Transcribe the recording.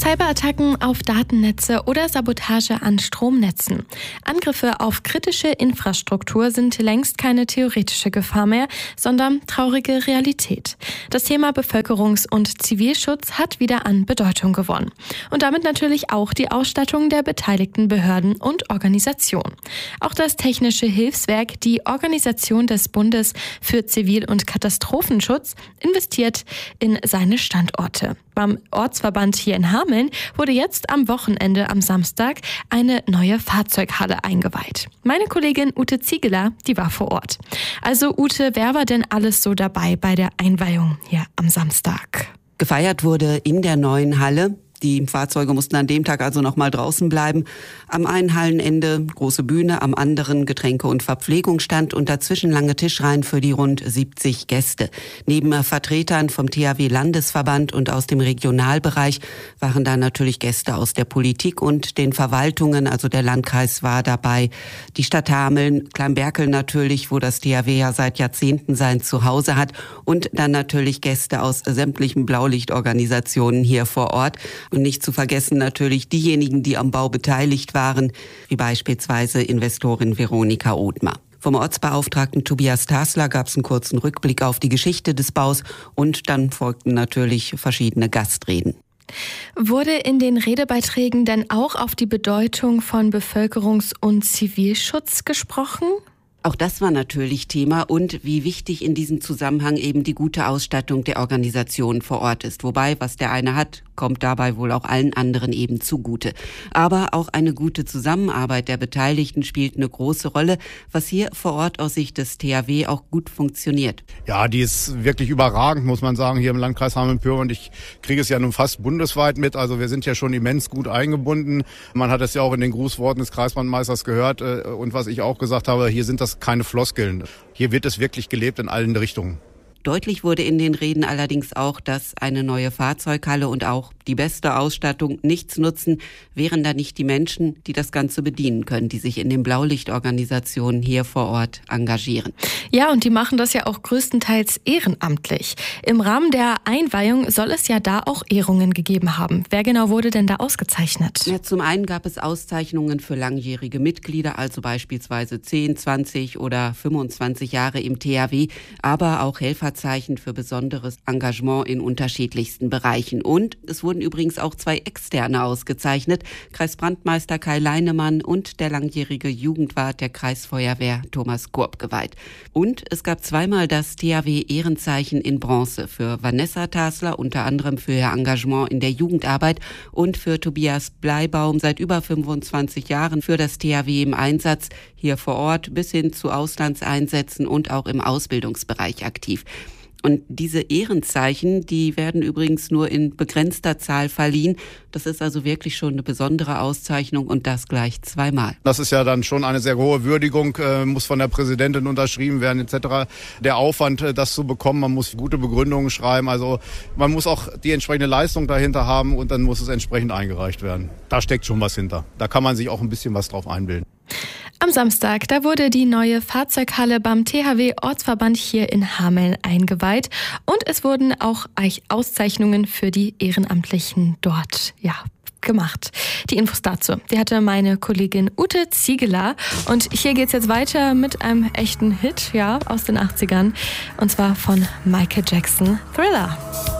Cyberattacken auf Datennetze oder Sabotage an Stromnetzen. Angriffe auf kritische Infrastruktur sind längst keine theoretische Gefahr mehr, sondern traurige Realität. Das Thema Bevölkerungs- und Zivilschutz hat wieder an Bedeutung gewonnen. Und damit natürlich auch die Ausstattung der beteiligten Behörden und Organisationen. Auch das Technische Hilfswerk, die Organisation des Bundes für Zivil- und Katastrophenschutz, investiert in seine Standorte. Beim Ortsverband hier in Hameln wurde jetzt am Wochenende am Samstag eine neue Fahrzeughalle eingeweiht. Meine Kollegin Ute Ziegeler, die war vor Ort. Also Ute, wer war denn alles so dabei bei der Einweihung hier am Samstag? Gefeiert wurde in der neuen Halle. Die Fahrzeuge mussten an dem Tag also noch mal draußen bleiben. Am einen Hallenende große Bühne, am anderen Getränke- und Verpflegungsstand und dazwischen lange Tischreihen für die rund 70 Gäste. Neben Vertretern vom THW-Landesverband und aus dem Regionalbereich waren da natürlich Gäste aus der Politik und den Verwaltungen, also der Landkreis war dabei, die Stadt Hameln, Kleinberkel natürlich, wo das THW ja seit Jahrzehnten sein Zuhause hat und dann natürlich Gäste aus sämtlichen Blaulichtorganisationen hier vor Ort. Und nicht zu vergessen natürlich diejenigen, die am Bau beteiligt waren, wie beispielsweise Investorin Veronika Othmar. Vom Ortsbeauftragten Tobias Tasler gab es einen kurzen Rückblick auf die Geschichte des Baus und dann folgten natürlich verschiedene Gastreden. Wurde in den Redebeiträgen denn auch auf die Bedeutung von Bevölkerungs- und Zivilschutz gesprochen? Auch das war natürlich Thema und wie wichtig in diesem Zusammenhang eben die gute Ausstattung der Organisation vor Ort ist. Wobei, was der eine hat, kommt dabei wohl auch allen anderen eben zugute. Aber auch eine gute Zusammenarbeit der Beteiligten spielt eine große Rolle, was hier vor Ort aus Sicht des THW auch gut funktioniert. Ja, die ist wirklich überragend, muss man sagen, hier im Landkreis Hameln-Pyrmont. Und ich kriege es ja nun fast bundesweit mit. Also wir sind ja schon immens gut eingebunden. Man hat es ja auch in den Grußworten des Kreisbrandmeisters gehört. Und was ich auch gesagt habe, hier sind das keine Floskeln. Hier wird es wirklich gelebt in allen Richtungen. Deutlich wurde in den Reden allerdings auch, dass eine neue Fahrzeughalle und auch die beste Ausstattung nichts nutzen, wären da nicht die Menschen, die das Ganze bedienen können, die sich in den Blaulichtorganisationen hier vor Ort engagieren. Ja, und die machen das ja auch größtenteils ehrenamtlich. Im Rahmen der Einweihung soll es ja da auch Ehrungen gegeben haben. Wer genau wurde denn da ausgezeichnet? Ja, zum einen gab es Auszeichnungen für langjährige Mitglieder, also beispielsweise 10, 20 oder 25 Jahre im THW, aber auch Helferzeichen für besonderes Engagement in unterschiedlichsten Bereichen. Und es wurden übrigens auch 2 Externe ausgezeichnet, Kreisbrandmeister Kai Leinemann und der langjährige Jugendwart der Kreisfeuerwehr Thomas Kurb geweiht. Und es gab zweimal das THW-Ehrenzeichen in Bronze für Vanessa Tasler, unter anderem für ihr Engagement in der Jugendarbeit und für Tobias Bleibaum, seit über 25 Jahren für das THW im Einsatz, hier vor Ort bis hin zu Auslandseinsätzen und auch im Ausbildungsbereich aktiv. Und diese Ehrenzeichen, die werden übrigens nur in begrenzter Zahl verliehen. Das ist also wirklich schon eine besondere Auszeichnung und das gleich 2-mal. Das ist ja dann schon eine sehr hohe Würdigung, muss von der Präsidentin unterschrieben werden etc. Der Aufwand, das zu bekommen, man muss gute Begründungen schreiben. Also man muss auch die entsprechende Leistung dahinter haben und dann muss es entsprechend eingereicht werden. Da steckt schon was hinter. Da kann man sich auch ein bisschen was drauf einbilden. Am Samstag, da wurde die neue Fahrzeughalle beim THW-Ortsverband hier in Hameln eingeweiht und es wurden auch Auszeichnungen für die Ehrenamtlichen dort, gemacht. Die Infos dazu, die hatte meine Kollegin Ute Ziegeler und hier geht's jetzt weiter mit einem echten Hit, aus den 80ern und zwar von Michael Jackson, Thriller.